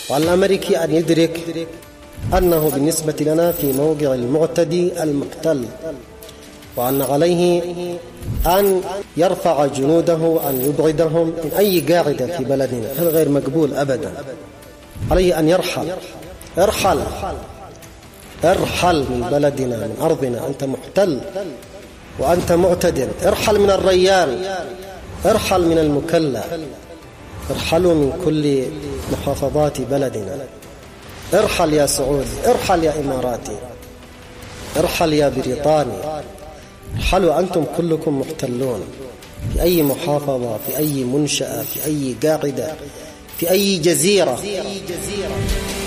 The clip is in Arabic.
وعلى الأمريكي أن يدرك أنه بالنسبة لنا في موضع المعتدي المحتل، وأن عليه أن يرفع جنوده وأن يبعدهم من أي قاعدة في بلدنا. هذا غير مقبول أبدا. عليه أن ارحل من بلدنا، من أرضنا. أنت محتل وأنت معتد. ارحل من الريان، ارحل من المكلا، ارحلوا من كل محافظات بلدنا. ارحل يا سعودي، ارحل يا إماراتي، ارحل يا بريطاني، ارحلوا. أنتم كلكم محتلون في أي محافظة، في أي منشأة، في أي قاعدة، في أي جزيرة.